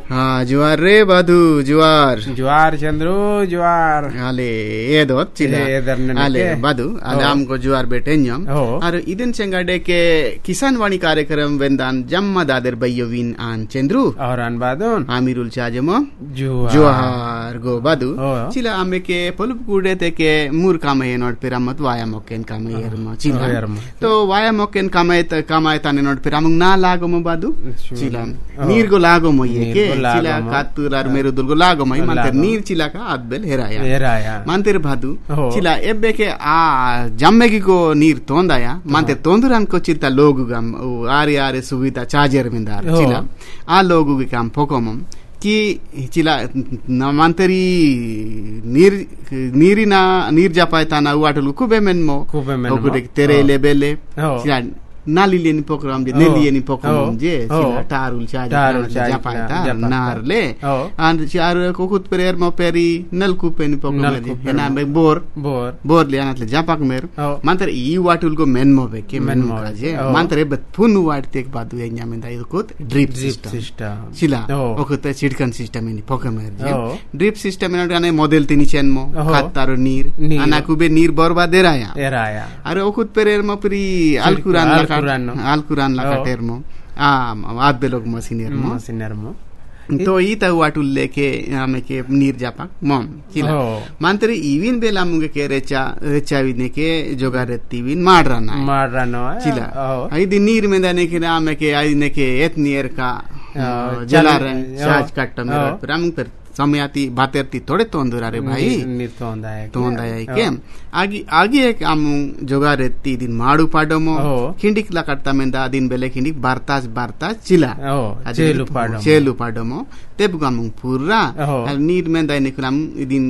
हाँ जुआर रे बाधु जुआर जुआर चंद्रू जुआर आले ఏదో చిల आले बाधु आले हमको जुआर बेटेन्यम और इदन चंगाडे के किसान वाणी कार्यक्रम वेंदान जम्मा दादर बय्यविन आन चंद्रू और आन बादुन आमिरुल चाजमो जुआर गो बाधु चिला आमे के पलुप कुडे ते के मूर कामे नोट पिरामत वाया मोकेन कामे यरम चिला तो वाया मोकेन कामे ताने नोट पिरामुंग ना लागो मो बाधु चिला नीर गो लागो मो ये के चिला कातुरार मेरु दुलगो लागो मई मांतर नीर चिला का आदबेल हेराया मांतर भादु चिला एब्बे के आ जम्मेगी को नीर तोंदाया मांतर तोंदुरान को चिता लोगु गम आरे आरे सुविधा चार्जर मिंदार चिला आ लोगु के काम फोकोमम कि चिला नमांतरी नीर जापायताना वाटलु कुबे मेनमो कुबे तेरे लेबेले चिला नाली programme J Nelly programme J टारुल जापायता नारले and चार कोकुत पेर म पेरी नलकूपे नि प्रोग्राम जे ना बोर ले अनातले जापाक मेर मांतर ई वाटुल को मेनमो बे के मेनमो जे मांतर बे फुन वाटते एक बादु एन्या मेंदा इकोत ड्रिप सिस्टम चिला ओकते छिडकन सिस्टम नि प्रोग्राम जे ड्रिप सिस्टम ने गाने मॉडल तिनी चेनमो खातारो नीर अनाकुबे नीर बर्बाद देराया अरे ओकुत पेर म परी अलकुरान लका टेरमो आदे लोग मशीनरमो तो ई त वाटुल लेके हमें के नीर जापा मम चिला मांतरे इविन बेला मुंगे के रेचा विने के जोगा रेतीविन माडराना चिला आई दिन नीर में दाने के हमें के आई ने के एतनियर का जलारन चार्ज कट्ट मेरा राम पर समयाती बातेरती थोड़े तोंदुरा रे भाई तोंदाया के आगे एक आम जोगा रेती दिन माडू पाडोमो खिंडिक ला कट्टा मेंदा दिन बेले खिंडिक बारतास चिला चेलु पाडोमो तेब गामु पूरा नीर मेंदा निकलाम दिन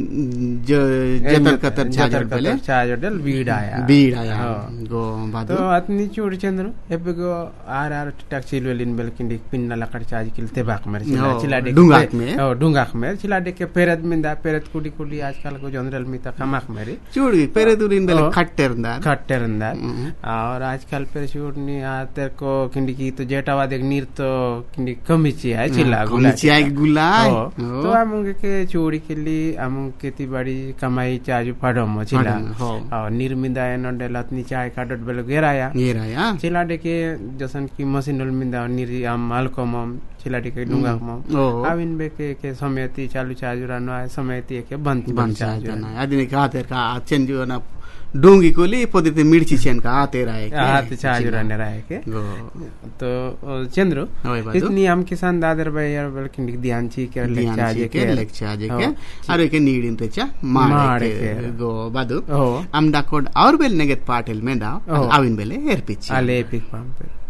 जतर कतर चाजर बीडाया गो बादो तो अतनी चूड़ चंद्र एबे गो आर टक चिलवेलिन बेल खिंडिक पिन्ना ला कट चाज किलते बाक मर चिला डुंगाक में चिला देखे पेरद मिंदा पेरद कुडी आजकल को जनरल में तकमाक मेरी चूड़ी पेरदुलिन बेल खट्टेरंदार और आजकल पे चूड़नी आते को किंडी की तो जेटावा देख नीर तो किंडी कमिची है चिला गुला तो आमुंगे के चूड़ी के लिए आमुंग केती बड़ी कमाई चाजू पड़ोमो चिला और नीर मिंदा एनोडे लतनी चाय काडट बेल गेराया चिला देखे जसन की मशीनल मिंदा नीर आम अलकोमम चिला देखे डुंगा मम आविन बे के समयती चालू चाजुरानो आए समयती के बंद चाजुरानो आदिने का तेर का चेंजू ना डोंगी कोली पोदिते मिर्ची चेन का आते रहे के आते चाजुराने रहे के तो चंद्रो इतनी हम किसान दादर भाई यार बल्कि ध्यान ची के लेक्चाजे के अरे के नीडिन तेचा मारे के गो बादू हम डाकोड और बेल नेगेट पार्टल में दा आविन बेले एरपिच आले एपिक पाम पे